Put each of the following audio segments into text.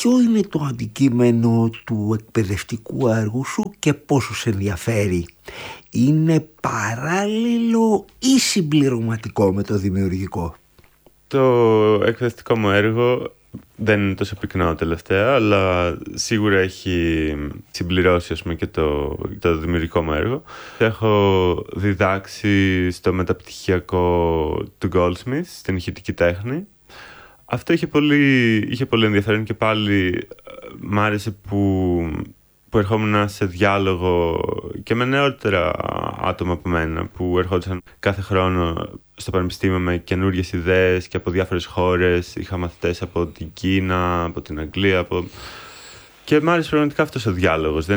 ποιο είναι το αντικείμενο του εκπαιδευτικού έργου σου και πόσο σε ενδιαφέρει? Είναι παράλληλο ή συμπληρωματικό με το δημιουργικό? Το εκπαιδευτικό μου έργο δεν είναι τόσο πυκνό τελευταία, αλλά σίγουρα έχει συμπληρώσει, ας πούμε, και το δημιουργικό μου έργο. Έχω διδάξει στο μεταπτυχιακό του Goldsmith, στην ηχητική τέχνη. Αυτό είχε πολύ ενδιαφέρον και πάλι μ' άρεσε που ερχόμουν σε διάλογο και με νεότερα άτομα από μένα που ερχόντουσαν κάθε χρόνο στο πανεπιστήμιο με καινούριες ιδέες και από διάφορες χώρες. Είχα μαθητές από την Κίνα, από την Αγγλία. Και μ' άρεσε πραγματικά αυτός ο διάλογος.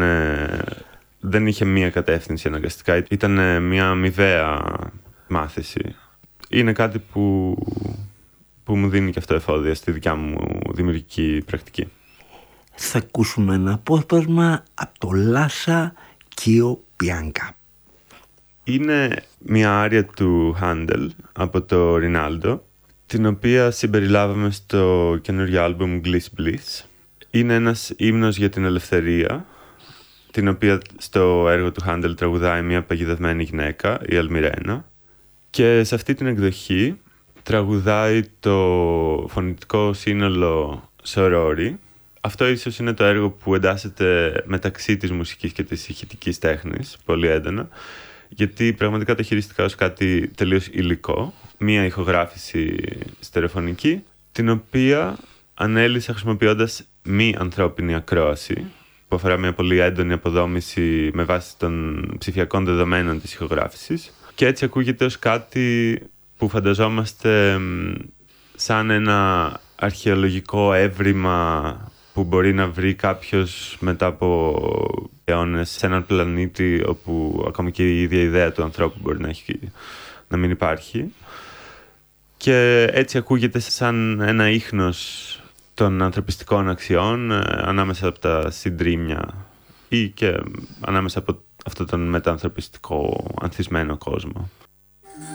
Δεν είχε μία κατεύθυνση αναγκαστικά. Ήταν μία αμοιβαία μάθηση. Είναι κάτι που μου δίνει και αυτό εφόδια στη δικιά μου δημιουργική πρακτική. Θα ακούσουμε ένα απόσπασμα από το Λάσα Κίο Πιάνκα. Είναι μια άρια του Handel από το Ρινάλντο, την οποία συμπεριλάβαμε στο καινούριο άλμπουμ Gliss Bliss. Είναι ένας ύμνος για την ελευθερία, την οποία στο έργο του Handel τραγουδάει μια παγιδευμένη γυναίκα, η Αλμιρένα. Και σε αυτή την εκδοχή τραγουδάει το φωνητικό σύνολο Sorori. Αυτό ίσως είναι το έργο που εντάσσεται μεταξύ της μουσικής και της ηχητικής τέχνης, πολύ έντονα, γιατί πραγματικά το χειριστικά ως κάτι τελείως υλικό, μία ηχογράφηση στερεοφωνική, την οποία ανέλησα χρησιμοποιώντας μη ανθρώπινη ακρόαση, που αφορά μια πολύ έντονη αποδόμηση με βάση των ψηφιακών δεδομένων της ηχογράφησης, και έτσι ακούγεται ως κάτι που φανταζόμαστε σαν ένα αρχαιολογικό έβριμα που μπορεί να βρει κάποιος μετά από αιώνες σε έναν πλανήτη όπου ακόμη και η ίδια ιδέα του ανθρώπου μπορεί να μην υπάρχει. Και έτσι ακούγεται σαν ένα ίχνος των ανθρωπιστικών αξιών ανάμεσα από τα συντρίμμια ή και ανάμεσα από αυτόν τον μετανθρωπιστικό ανθισμένο κόσμο.